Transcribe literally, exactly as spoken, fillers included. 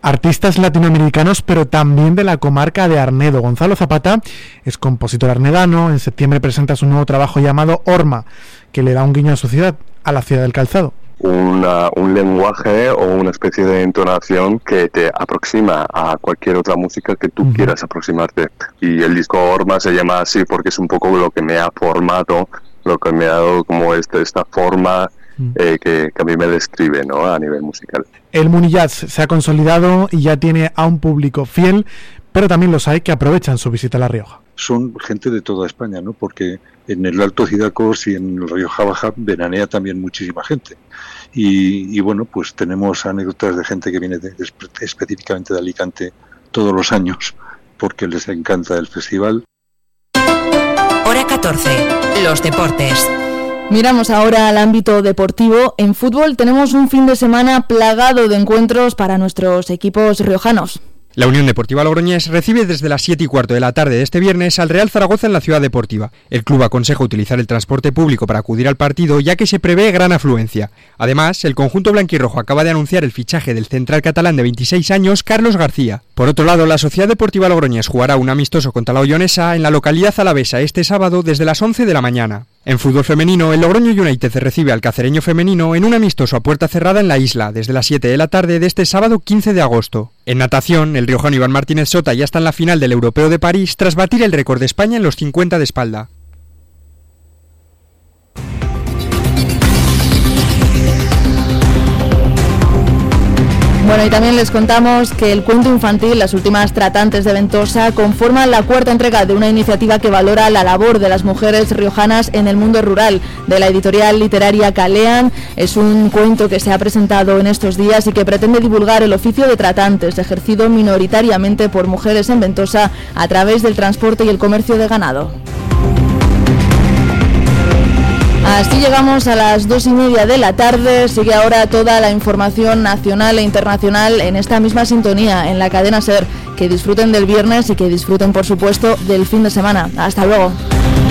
Artistas latinoamericanos, pero también de la comarca de Arnedo. Gonzalo Zapata es compositor arnedano. En septiembre presenta su nuevo trabajo llamado Horma, que le da un guiño a su ciudad, a la ciudad del calzado. Una, un lenguaje o una especie de entonación que te aproxima a cualquier otra música que tú uh-huh. quieras aproximarte. Y el disco Horma se llama así porque es un poco lo que me ha formado, lo que me ha dado como este, esta forma eh, que, que a mí me describe, ¿no?, a nivel musical. El Munijazz se ha consolidado y ya tiene a un público fiel, pero también los hay que aprovechan su visita a La Rioja. Son gente de toda España, ¿no?, porque en el Alto Cidacos y en el Rioja Baja veranea también muchísima gente. Y, y bueno, pues tenemos anécdotas de gente que viene de, de, específicamente de Alicante todos los años, porque les encanta el festival. Hora catorce, los deportes. Miramos ahora al ámbito deportivo. En fútbol tenemos un fin de semana plagado de encuentros para nuestros equipos riojanos. La Unión Deportiva Logroñés recibe desde las siete y cuarto de la tarde de este viernes al Real Zaragoza en la Ciudad Deportiva. El club aconseja utilizar el transporte público para acudir al partido, ya que se prevé gran afluencia. Además, el conjunto blanquirrojo acaba de anunciar el fichaje del central catalán de veintiséis años, Carlos García. Por otro lado, la Sociedad Deportiva Logroñés jugará un amistoso contra la Ollonesa en la localidad alavesa este sábado desde las once de la mañana. En fútbol femenino, el Logroño United recibe al Cacereño femenino en un amistoso a puerta cerrada en la isla, desde las siete de la tarde de este sábado quince de agosto. En natación, el riojano Iván Martínez Sota ya está en la final del Europeo de París tras batir el récord de España en los cincuenta de espalda. Bueno, y también les contamos que el cuento infantil Las últimas tratantes de Ventosa conforman la cuarta entrega de una iniciativa que valora la labor de las mujeres riojanas en el mundo rural, de la editorial literaria Calean. Es un cuento que se ha presentado en estos días y que pretende divulgar el oficio de tratantes, ejercido minoritariamente por mujeres en Ventosa a través del transporte y el comercio de ganado. Así llegamos a las dos y media de la tarde. Sigue ahora toda la información nacional e internacional en esta misma sintonía, en la cadena SER. Que disfruten del viernes y que disfruten, por supuesto, del fin de semana. Hasta luego.